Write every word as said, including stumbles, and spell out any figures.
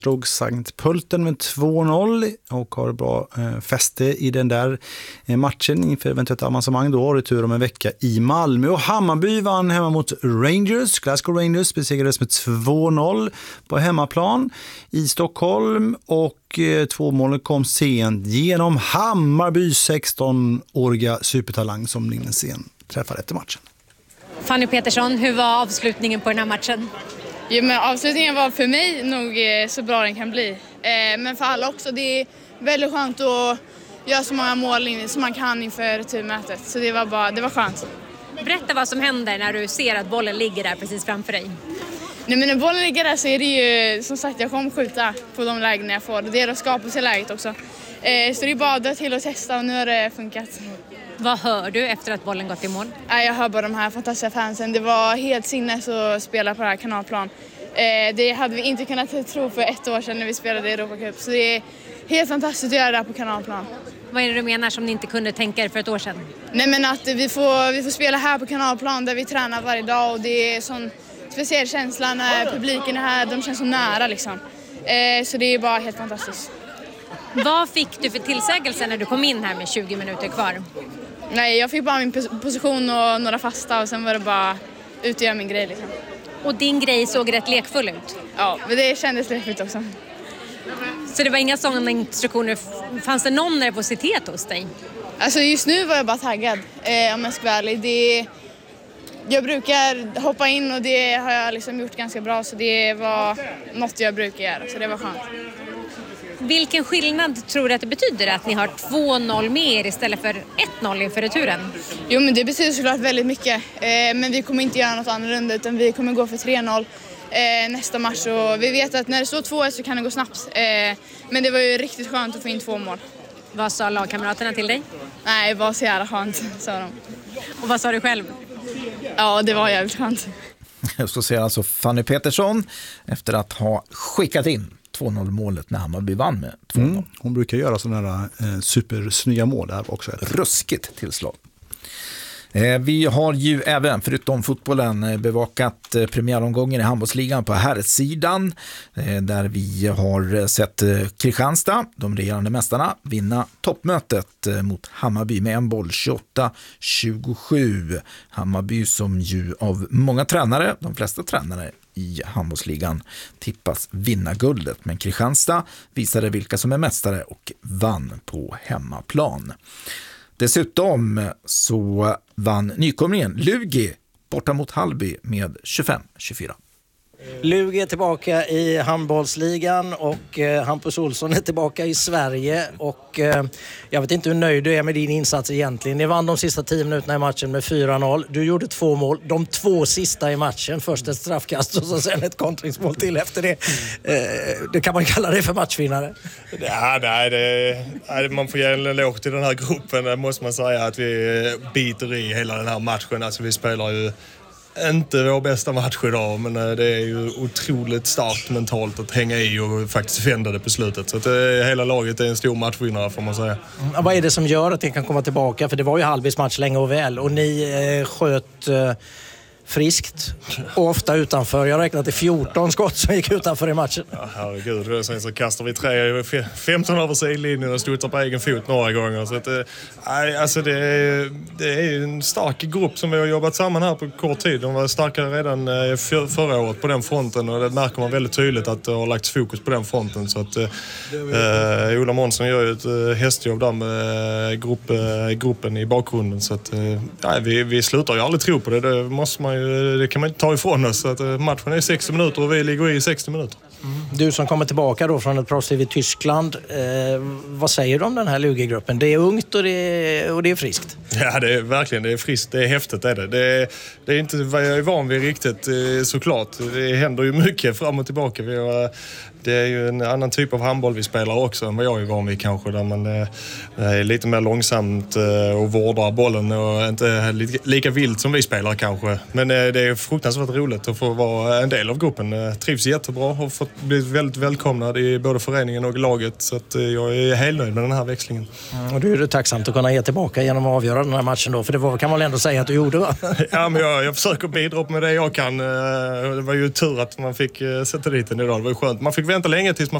drog Sankt Pölten med två noll och har bra eh, fäste i den där eh, matchen inför eventuellt avancemang då, retur om en vecka i Malmö. Och Hammarby vann hemma mot Rangers. Glasgow Rangers besegrades med två noll på hemmaplan i Stockholm och eh, två mål kom sent genom Hammarbys sexton-åriga supertalang som Linnesén träffade efter matchen. Fanny Petersson, hur var avslutningen på den här matchen? Ja, men avslutningen var för mig nog så bra den kan bli. Eh, men för alla också. Det är väldigt skönt att göra så många mål som man kan inför returmötet. Så det var, bara, det var skönt. Berätta vad som händer när du ser att bollen ligger där precis framför dig. Nej, men när bollen ligger där så är det ju, som sagt, jag kommer skjuta på de lägen jag får. Det är att skapa sig läget också. Eh, så det är bara att dra till och testa och nu har det funkat. Vad hör du efter att bollen gått i mål? Jag hör bara de här fantastiska fansen. Det var helt sinnes att spela på det här kanalplan. Det hade vi inte kunnat tro för ett år sedan när vi spelade i Europa Cup. Så det är helt fantastiskt att göra det här på kanalplan. Vad är det du menar som ni inte kunde tänka er för ett år sedan? Nej, men att vi får, vi får spela här på kanalplan där vi tränar varje dag. Och det är en sån speciell känsla när publiken är här. De känns så nära liksom. Så det är bara helt fantastiskt. Vad fick du för tillsägelse när du kom in här med tjugo minuter kvar? Nej, jag fick bara min position och några fasta och sen var det bara ut och göra min grej liksom. Och din grej såg rätt lekfull ut? Ja, men det kändes lekfullt också. Så det var inga sådana instruktioner? Fanns det någon nervositet hos dig? Alltså just nu var jag bara taggad, eh, om jag ska vara ärlig. Det, jag brukar hoppa in och det har jag liksom gjort ganska bra. Så det var något jag brukar göra, så det var skönt. Vilken skillnad tror du att det betyder att ni har två noll mer istället för ett noll inför returen? Jo, men det betyder såklart väldigt mycket. Eh, men vi kommer inte göra något annorlunda utan vi kommer gå för tre noll eh, nästa match. Och vi vet att när det står två ett så kan det gå snabbt. Eh, men det var ju riktigt skönt att få in två mål. Vad sa lagkamraterna till dig? Nej, det var så jävla skönt, sa de. Och vad sa du själv? Ja, det var jävligt skönt. Så säger alltså Fanny Petersson efter att ha skickat in två noll-målet när Hammarby vann med två noll. Mm, hon brukar göra sådana där eh, supersnygga mål där också. Ruskigt tillslag. Eh, vi har ju även, förutom fotbollen, eh, bevakat eh, premiäromgången i handbollsligan på herrsidan. Eh, där vi har sett eh, Kristianstad, de regerande mästarna, vinna toppmötet eh, mot Hammarby med en boll tjugoåtta tjugosju. Hammarby som ju av många tränare, de flesta tränare i handbollsligan, tippas vinna guldet. Men Kristianstad visade vilka som är mästare och vann på hemmaplan. Dessutom så vann nykomlingen Lugi borta mot Hallby med tjugofem tjugofyra. Lugi är tillbaka i handbollsligan och eh, Hampus Olsson är tillbaka i Sverige och eh, jag vet inte hur nöjd du är med din insats egentligen. Ni vann de sista tio minuterna i matchen med fyra noll. Du gjorde två mål, de två sista i matchen. Först ett straffkast och så sen ett kontringsmål till efter det. Eh, det kan man kalla det för matchvinnare. Ja, nej, det, man får ge en eloge till den här gruppen. Det måste man säga att vi biter i hela den här matchen. Alltså vi spelar ju inte vår bästa match idag, men det är ju otroligt starkt mentalt att hänga i och faktiskt vända det på slutet. Så att det, hela laget är en stor matchvinnare, får man säga. Mm, vad är det som gör att ni kan komma tillbaka? För det var ju Hallbys match länge och väl och ni eh, sköt eh, friskt och ofta utanför. Jag räknade till fjorton skott som gick utanför i matchen. Ja, herregud. Sen så kastar vi tre, femton över sidlinjen och studsar på egen fot några gånger. Så att, nej, alltså det, är, det är en stark grupp som vi har jobbat samman här på kort tid. De var starkare redan för, förra året på den fronten och det märker man väldigt tydligt att det har lagts fokus på den fronten. Så att eh, Ola Månsson gör ju ett hästjobb där med grupp, gruppen i bakgrunden. Så att nej, vi, vi slutar ju aldrig tro på det. Det måste man ju, det kan man inte ta ifrån oss. Att matchen är sextio minuter och vi ligger i sextio minuter. Mm. Du som kommer tillbaka då från ett proffsliv i Tyskland, eh, vad säger du om den här Lugi-gruppen? Det är ungt och det är, och det är friskt. Ja, det är verkligen, det är friskt, det är häftigt är det. Det är, det är inte vad jag är van vid riktigt, såklart. Det händer ju mycket fram och tillbaka. Vi har, det är ju en annan typ av handboll vi spelar också än vad jag är van vid kanske. Där man är lite mer långsamt och vårdar bollen och inte lika vilt som vi spelar kanske. Men det är fruktansvärt roligt att få vara en del av gruppen. Trivs jättebra och fått bli blivit väldigt välkomnad i både föreningen och laget. Så att jag är helt nöjd med den här växlingen. Mm, och du är du tacksamt att kunna ge tillbaka genom att avgöra den här matchen då? För det var, kan man väl ändå säga att du gjorde, va? Ja, men jag, jag försöker bidra med det jag kan. Det var ju tur att man fick sätta dit den idag. Det var ju skönt. Man fick vänta länge tills man